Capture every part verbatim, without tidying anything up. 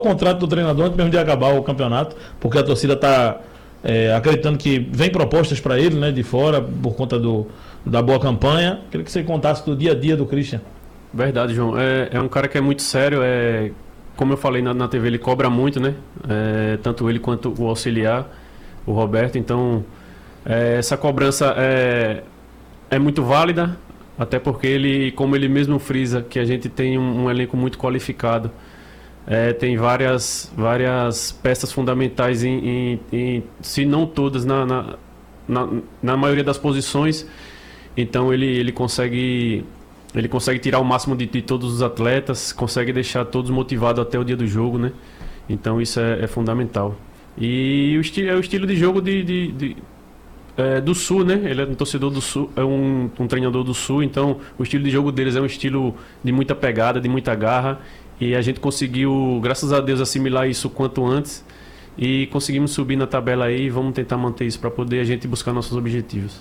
contrato do treinador antes mesmo de acabar o campeonato, porque a torcida está é, acreditando que vem propostas para ele, né, de fora, por conta do, da boa campanha. Queria que você contasse do dia a dia do Christian. Verdade, João. É, é um cara que é muito sério, é, como eu falei na, na T V, ele cobra muito, né? É, tanto ele quanto o auxiliar, o Roberto. Então, é, essa cobrança é, é muito válida, até porque ele, como ele mesmo frisa, que a gente tem um, um elenco muito qualificado. É, tem várias, várias peças fundamentais, em, em, em, se não todas, na, na, na, na maioria das posições. Então ele, ele, consegue, ele consegue tirar o máximo de, de todos os atletas, consegue deixar todos motivados até o dia do jogo, né? Então isso é, é fundamental. E o esti é o estilo de jogo de, de, de, é, do Sul, né? Ele é um torcedor do Sul, é um, um treinador do Sul, então o estilo de jogo deles é um estilo de muita pegada, de muita garra. E a gente conseguiu, graças a Deus, assimilar isso o quanto antes. E conseguimos subir na tabela aí e vamos tentar manter isso para poder a gente buscar nossos objetivos.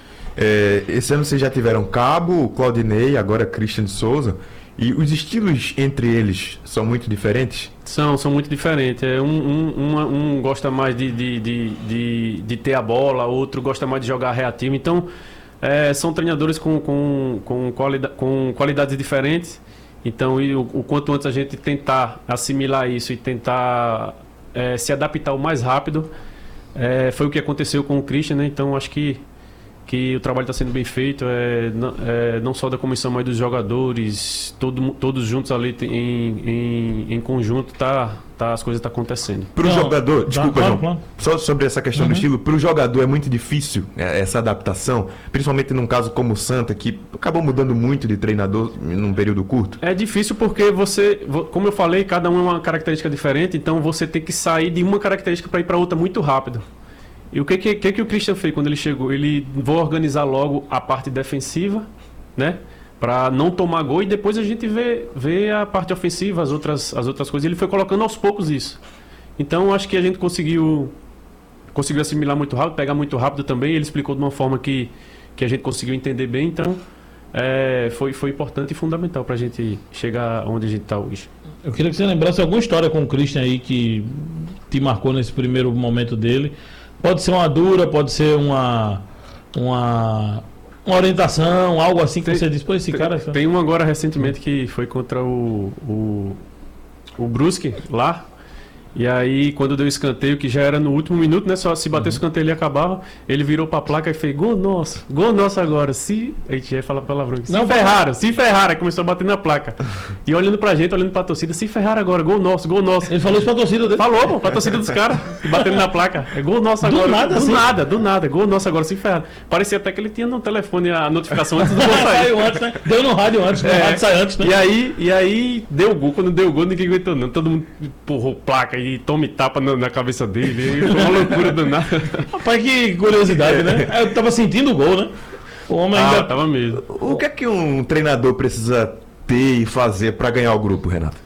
É, esse ano vocês já tiveram Cabo, Claudinei, agora Christian de Souza. E os estilos entre eles são muito diferentes? São, são muito diferentes. É, um, um, uma, um gosta mais de, de, de, de, de ter a bola, outro gosta mais de jogar reativo. Então, é, são treinadores com, com, com, qualida, com qualidades diferentes. Então, e o, o quanto antes a gente tentar assimilar isso e tentar é, se adaptar o mais rápido, é, foi o que aconteceu com o Christian, né? Então, acho que, que o trabalho está sendo bem feito, é, não, é, não só da comissão, mas dos jogadores, todo, todos juntos ali em, em, em conjunto, tá, tá, as coisas estão tá acontecendo. Para o jogador, desculpa, claro, João, claro. Só sobre essa questão Uhum. do estilo, para o jogador é muito difícil é, essa adaptação, principalmente num caso como o Santa, que acabou mudando muito de treinador num período curto? É difícil porque você, como eu falei, cada um é uma característica diferente, então você tem que sair de uma característica para ir para outra muito rápido. E o que, que, que, que o Christian fez quando ele chegou? Ele vou organizar logo a parte defensiva, né? Para não tomar gol, e depois a gente vê, vê a parte ofensiva, as outras, as outras coisas. Ele foi colocando aos poucos isso. Então acho que a gente conseguiu, conseguiu assimilar muito rápido, pegar muito rápido também. Ele explicou de uma forma que, que a gente conseguiu entender bem. Então é, foi, foi importante e fundamental para a gente chegar onde a gente está hoje. Eu queria que você lembrasse alguma história com o Christian aí que te marcou nesse primeiro momento dele. Pode ser uma dura, pode ser uma, uma, uma orientação, algo assim que tem, você diz, pô, esse tem, cara... Tem um agora recentemente que foi contra o, o, o Brusque, lá. E aí, quando deu o escanteio, que já era no último minuto, né? Só se bater o Uhum. escanteio ele acabava, ele virou pra placa e fez gol nosso, gol nosso agora. Se. A gente ia falar palavrão. Se Não, ferraram, se ferraram, aí começou a bater na placa. E olhando pra gente, olhando pra torcida, se ferraram agora, gol nosso, gol nosso. Ele falou isso pra torcida dele. Falou, pô, pra torcida dos caras, batendo na placa. É gol nosso agora. Do nada, do assim? nada, do nada, gol nosso agora, se ferraram. Parecia até que ele tinha no telefone a notificação antes do gol sair. Saiu antes, né? Deu no rádio antes, no É, rádio sai antes, né? E aí, e aí deu gol. Quando deu gol, ninguém aguentou não. Todo mundo empurrou placa e tome tapa na, na cabeça dele. E foi uma loucura do nada. Rapaz, que curiosidade, né? Eu tava sentindo o gol, né? O homem Ah, ainda... tava mesmo. O que é que um treinador precisa ter e fazer para ganhar o grupo, Renato?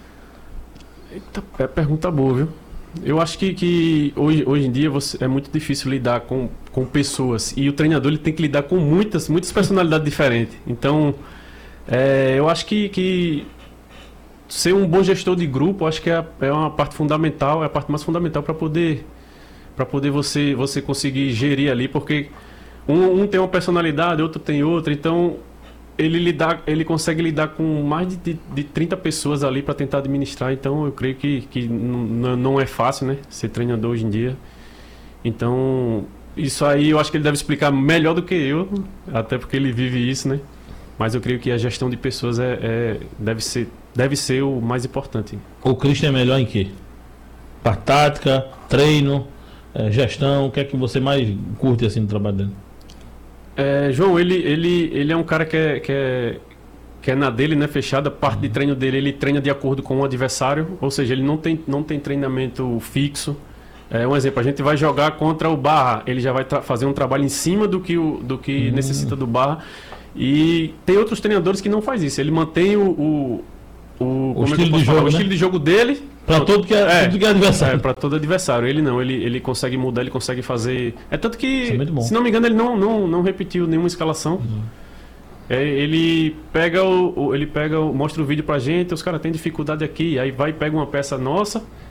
Eita, é pergunta boa, viu? Eu acho que, que hoje, hoje em dia você, é muito difícil lidar com, com pessoas. E o treinador ele tem que lidar com muitas, muitas personalidades diferentes. Então, é, eu acho que, que ser um bom gestor de grupo, acho que é, é uma parte fundamental, é a parte mais fundamental para poder, para poder você, você conseguir gerir ali, porque um, um tem uma personalidade, outro tem outra, então ele, lidar, ele consegue lidar com mais de, de, de trinta pessoas ali para tentar administrar, então eu creio que, que não é fácil, né, ser treinador hoje em dia. Então, isso aí eu acho que ele deve explicar melhor do que eu, até porque ele vive isso, né? Mas eu creio que a gestão de pessoas é, é, deve ser, deve ser o mais importante. O Christian é melhor em quê? Para tática, treino, é, gestão, o que é que você mais curte assim no trabalho dele? É, João, ele, ele, ele é um cara que é, que é, que é na dele, né, fechada. A parte de treino dele, ele treina de acordo com o adversário, ou seja, ele não tem, não tem treinamento fixo. É, um exemplo, a gente vai jogar contra o Barra, ele já vai fazer um trabalho em cima do que, o, do que hum. necessita do Barra. E tem outros treinadores que não faz isso. Ele mantém o, o, o, o, estilo, de jogo, o né? estilo de jogo dele para todo que é, é, tudo que é adversário. É, para todo adversário. Ele não, ele, ele consegue mudar, ele consegue fazer. É tanto que, é se não me engano, ele não, não, não repetiu nenhuma escalação. Uhum. É, ele pega o, o- ele pega o, mostra o vídeo pra gente, os caras têm dificuldade aqui, aí vai e pega uma peça nossa